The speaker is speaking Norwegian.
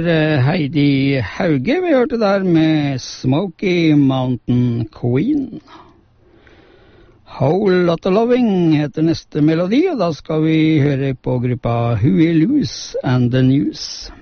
Heidi Hauge vi hørte der med Smoky Mountain Queen. Whole Lotta Loving heter neste melodi, og da skal vi høre på gruppa Huey Lewis and the News.